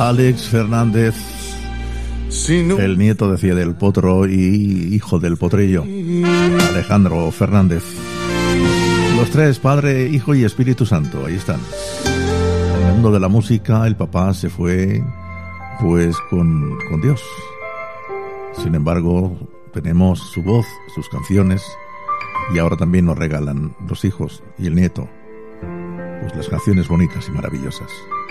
Alex Fernández, el nieto de Fidel Potro y hijo del potrillo, Alejandro Fernández. Los tres, Padre, Hijo y Espíritu Santo, ahí están. En el mundo de la música, el papá se fue, pues, con Dios. Sin embargo, tenemos su voz, sus canciones, y ahora también nos regalan los hijos y el nieto, pues las canciones bonitas y maravillosas.